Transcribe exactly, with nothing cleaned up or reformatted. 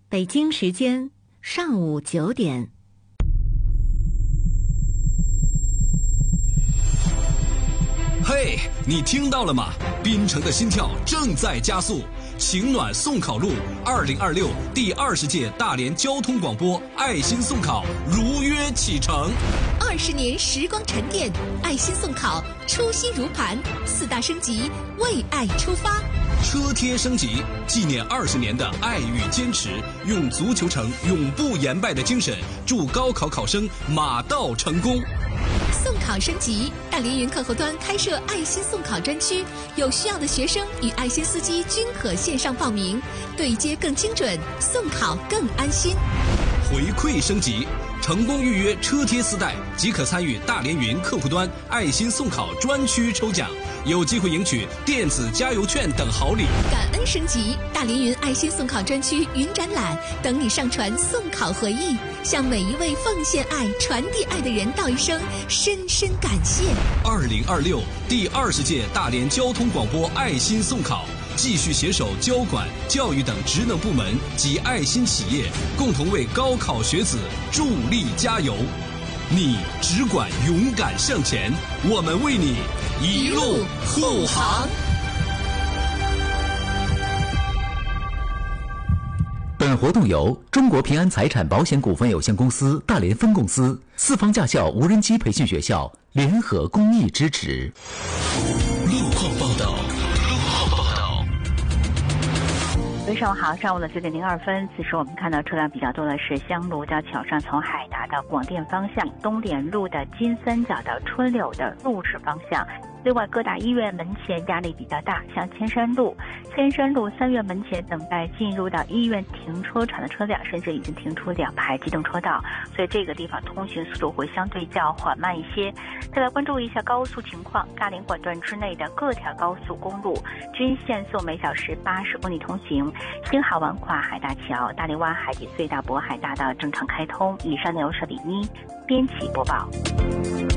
北京时间上午九点。 嘿， hey, 你听到了吗？滨城的心跳正在加速。晴暖送考路二零二六第二十届大连交通广播爱心送考如约启程。 二十年时光沉淀，爱心送考初心如磐，四大升级，为爱出发。 车贴升级，纪念二十年的爱与坚持，用足球城永不言败的精神，祝高考考生马到成功。 送考升级，大连云客户端开设爱心送考专区，有需要的学生与爱心司机均可线上报名，对接更精准，送考更安心。 回馈升级，成功预约车贴四代即可参与大连云客户端爱心送考专区抽奖，有机会赢取电子加油券等好礼。 感恩升级，大连云爱心送考专区云展览等你上传送考回忆，向每一位奉献爱、传递爱的人道一声深深感谢。 二零二六第二十届大连交通广播爱心送考，继续携手交管、教育等职能部门及爱心企业，共同为高考学子助力加油。你只管勇敢向前，我们为你一路护航。 本活动由中国平安财产保险股份有限公司大连分公司、四方驾校无人机培训学校联合公益支持。 路况报道。 各位上午好，上午的九点零二分，此时我们看到车辆比较多的是香炉交桥上从海达到广电方向，东点路的金三角到春柳的路市方向。另外各大医院门前压力比较大，像千山路、千山路三院门前等待进入到医院停车场的车辆，甚至已经停出两排机动车道，所以这个地方通行速度会相对较缓慢一些。再来关注一下高速情况，大连管段之内的各条高速公路均限速每小时八十公里通行。新海湾跨海大桥、大连湾海底隧道渤海大道正常开通。以上内容是李妮编辑播报。